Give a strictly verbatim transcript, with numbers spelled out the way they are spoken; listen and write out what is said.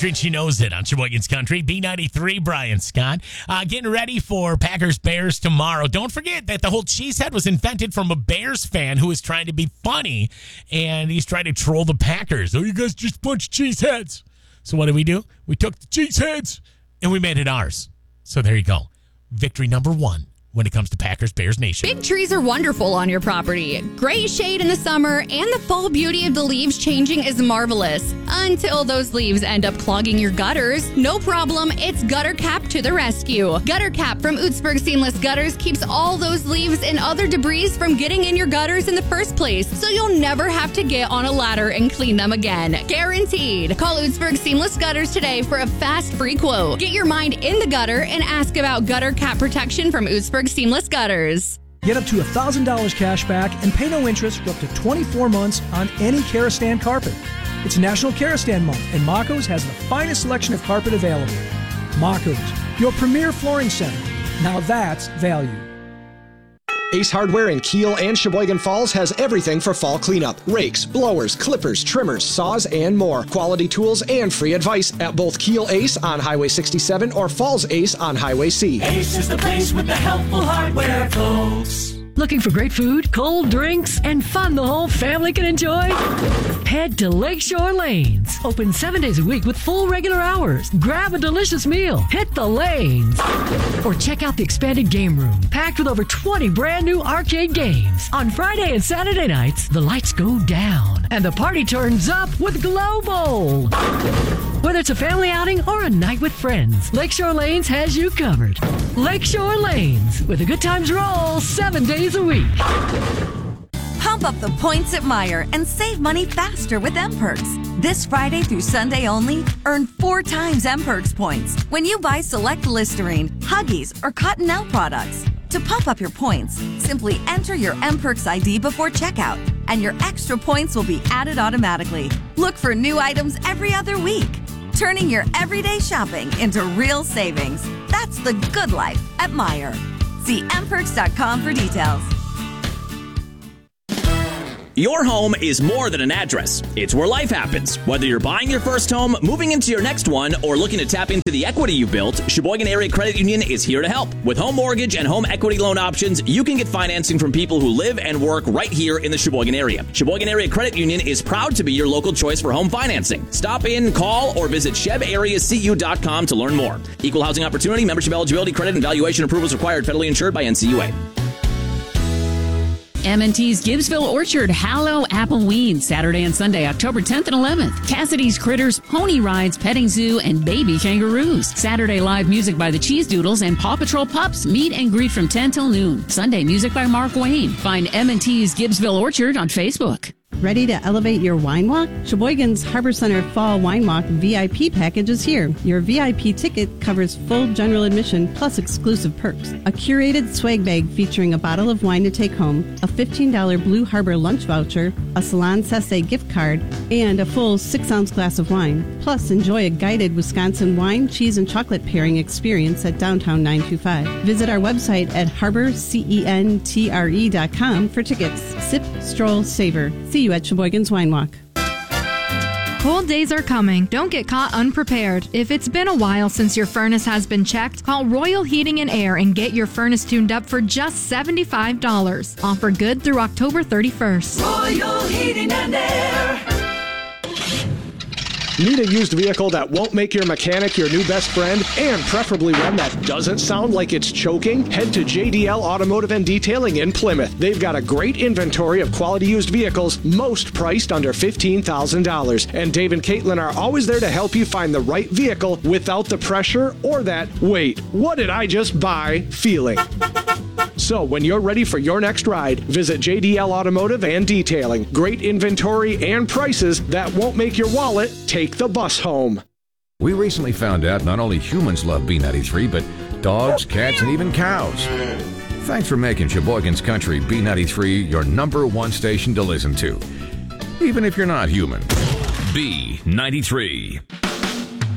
Country, and she knows it on Sheboygan's Country. B ninety-three, Brian Scott. Uh, getting ready for Packers-Bears tomorrow. Don't forget that the whole cheesehead was invented from a Bears fan who is trying to be funny, and he's trying to troll the Packers. Oh, you guys just a bunch of cheeseheads. So what did we do? We took the cheeseheads, and we made it ours. So there you go. Victory number one when it comes to Packers-Bears Nation. Big trees are wonderful on your property. Great shade in the summer, and the fall beauty of the leaves changing is marvelous. Until those leaves end up clogging your gutters. No problem, it's Gutter Cap to the rescue. Gutter Cap from Utzberg Seamless Gutters keeps all those leaves and other debris from getting in your gutters in the first place, so you'll never have to get on a ladder and clean them again. Guaranteed. Call Utzberg Seamless Gutters today for a fast free quote. Get your mind in the gutter and ask about Gutter Cap protection from Utzberg Seamless Gutters. Get up to one thousand dollars cash back and pay no interest for up to twenty-four months on any Karastan carpet. It's National Karastan Month, and Mako's has the finest selection of carpet available. Mako's, your premier flooring center. Now that's value. Ace Hardware in Kiel and Sheboygan Falls has everything for fall cleanup. Rakes, blowers, clippers, trimmers, saws, and more. Quality tools and free advice at both Kiel Ace on Highway sixty-seven or Falls Ace on Highway C. Ace is the place with the helpful hardware, folks. Looking for great food, cold drinks, and fun the whole family can enjoy? Head to Lakeshore Lanes. Open seven days a week with full regular hours. Grab a delicious meal. Hit the lanes. Or check out the expanded game room, packed with over twenty brand new arcade games. On Friday and Saturday nights, the lights go down and the party turns up with Glow Bowl. Whether it's a family outing or a night with friends, Lakeshore Lanes has you covered. Lakeshore Lanes, with a good times roll seven days a week. Pump up the points at Meijer and save money faster with M-Perks. This Friday through Sunday only, earn four times M-Perks points when you buy select Listerine, Huggies, or Cottonelle products. To pump up your points, simply enter your M-Perks I D before checkout, and your extra points will be added automatically. Look for new items every other week, turning your everyday shopping into real savings. That's the good life at Meijer. See M Perks dot com for details. Your home is more than an address. It's where life happens. Whether you're buying your first home, moving into your next one, or looking to tap into the equity you built, Sheboygan Area Credit Union is here to help. With home mortgage and home equity loan options, you can get financing from people who live and work right here in the Sheboygan area. Sheboygan Area Credit Union is proud to be your local choice for home financing. Stop in, call, or visit sheb area c u dot com to learn more. Equal housing opportunity, membership eligibility, credit, and valuation approvals required, federally insured by N C U A. M and T's Gibbsville Orchard Hallow Appleweed, Saturday and Sunday, October tenth and eleventh. Cassidy's Critters, Pony Rides, Petting Zoo, and Baby Kangaroos. Saturday live music by the Cheese Doodles and Paw Patrol Pups. Meet and greet from ten till noon. Sunday music by Mark Wayne. Find M and T's Gibbsville Orchard on Facebook. Ready to elevate your wine walk? Sheboygan's Harbor Center Fall Wine Walk V I P package is here. Your V I P ticket covers full general admission plus exclusive perks. A curated swag bag featuring a bottle of wine to take home, a fifteen dollars Blue Harbor lunch voucher, a Salon Sesse gift card, and a full six ounce glass of wine. Plus, enjoy a guided Wisconsin wine, cheese, and chocolate pairing experience at Downtown nine two five. Visit our website at harbor centre dot com for tickets. Sip, stroll, savor. See you at Sheboygan's Wine Walk. Cold days are coming. Don't get caught unprepared. If it's been a while since your furnace has been checked, call Royal Heating and Air and get your furnace tuned up for just seventy-five dollars. Offer good through October thirty-first. Royal Heating and Air. Need a used vehicle that won't make your mechanic your new best friend, and preferably one that doesn't sound like it's choking? Head to J D L Automotive and Detailing in Plymouth. They've got a great inventory of quality used vehicles, most priced under fifteen thousand dollars. And Dave and Caitlin are always there to help you find the right vehicle without the pressure or that, wait, what did I just buy feeling. So when you're ready for your next ride, visit J D L Automotive and Detailing. Great inventory and prices that won't make your wallet take the bus home. We recently found out not only humans love B ninety-three, but dogs, cats, and even cows. Thanks for making Sheboygan's Country B ninety-three your number one station to listen to, even if you're not human. B ninety-three.